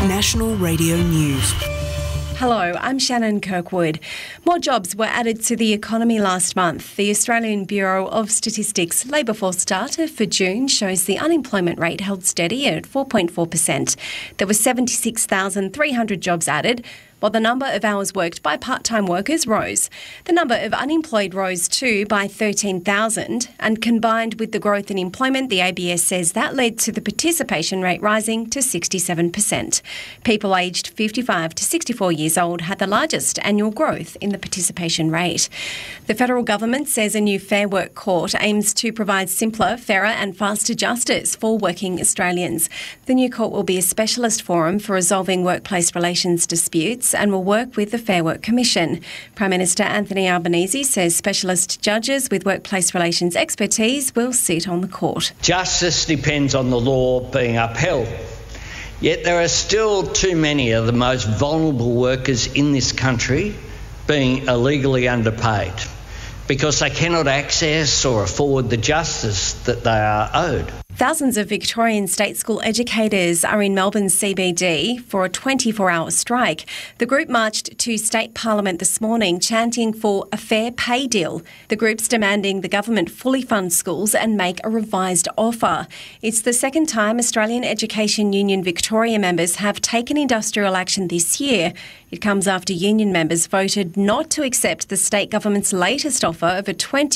National Radio News. Hello, I'm Shannon Kirkwood. More jobs were added to the economy last month. The Australian Bureau of Statistics labour force data for June shows the unemployment rate held steady at 4.4%. There were 76,300 jobs added, while the number of hours worked by part-time workers rose. The number of unemployed rose too by 13,000, and combined with the growth in employment, the ABS says that led to the participation rate rising to 67%. People aged 55 to 64 years old had the largest annual growth in the participation rate. The federal government says a new Fair Work court aims to provide simpler, fairer and faster justice for working Australians. The new court will be a specialist forum for resolving workplace relations disputes and will work with the Fair Work Commission. Prime Minister Anthony Albanese says specialist judges with workplace relations expertise will sit on the court. Justice depends on the law being upheld. Yet there are still too many of the most vulnerable workers in this country being illegally underpaid because they cannot access or afford the justice that they are owed. Thousands of Victorian state school educators are in Melbourne's CBD for a 24-hour strike. The group marched to State Parliament this morning chanting for a fair pay deal. The group's demanding the government fully fund schools and make a revised offer. It's the second time Australian Education Union Victoria members have taken industrial action this year. It comes after union members voted not to accept the state government's latest offer of a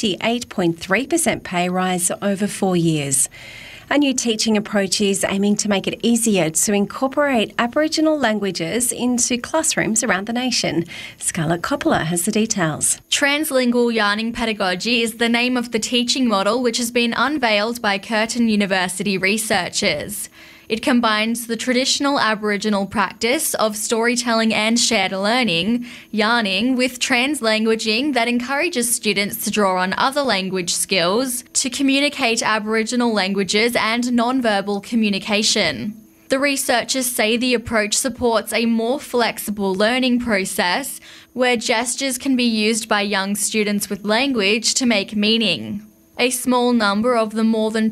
28.3% pay rise over 4 years. A new teaching approach is aiming to make it easier to incorporate Aboriginal languages into classrooms around the nation. Scarlett Coppola has the details. Translingual yarning pedagogy is the name of the teaching model which has been unveiled by Curtin University researchers. It combines the traditional Aboriginal practice of storytelling and shared learning, yarning, with translanguaging that encourages students to draw on other language skills to communicate Aboriginal languages and non-verbal communication. The researchers say the approach supports a more flexible learning process where gestures can be used by young students with language to make meaning. A small number of the more than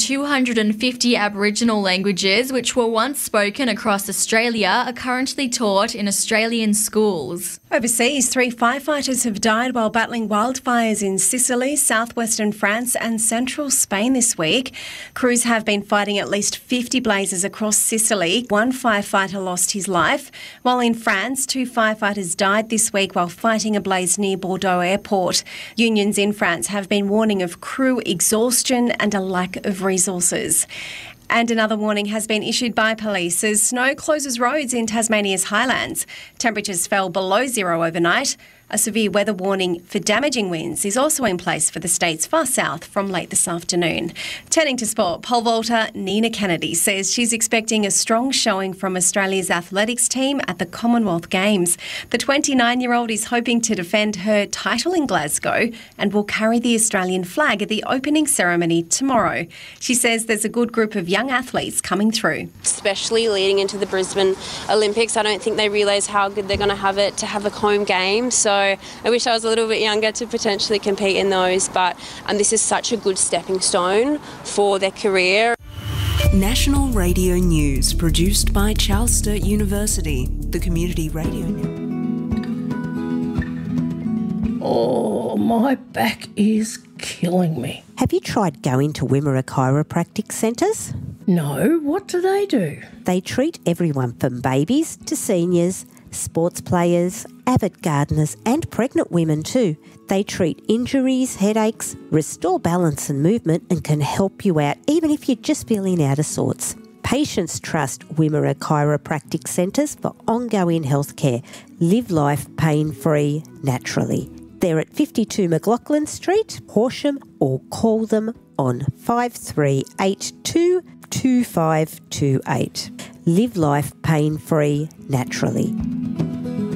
250 Aboriginal languages which were once spoken across Australia are currently taught in Australian schools. Overseas, 3 firefighters have died while battling wildfires in Sicily, southwestern France and central Spain this week. Crews have been fighting at least 50 blazes across Sicily. 1 firefighter lost his life, while in France, 2 firefighters died this week while fighting a blaze near Bordeaux Airport. Unions in France have been warning of crew exhaustion and a lack of resources. And another warning has been issued by police as snow closes roads in Tasmania's highlands. Temperatures fell below zero overnight. A severe weather warning for damaging winds is also in place for the state's far south from late this afternoon. Turning to sport, pole vaulter Nina Kennedy says she's expecting a strong showing from Australia's athletics team at the Commonwealth Games. The 29-year-old is hoping to defend her title in Glasgow and will carry the Australian flag at the opening ceremony tomorrow. She says there's a good group of young athletes coming through. Especially leading into the Brisbane Olympics, I don't think they realise how good they're going to have it to have a home game. So I wish I was a little bit younger to potentially compete in those, but this is such a good stepping stone for their career. National Radio News, produced by Charles Sturt University, the Community Radio Network. Oh, my back is killing me. Have you tried going to Wimmera Chiropractic Centres? No, what do they do? They treat everyone from babies to seniors, sports players, avid gardeners and pregnant women too. They treat injuries, headaches, restore balance and movement and can help you out even if you're just feeling out of sorts. Patients trust Wimmera Chiropractic Centres for ongoing healthcare. Live life pain-free naturally. They're at 52 McLaughlin Street, Horsham, or call them on 5382 2528. Live life pain-free naturally.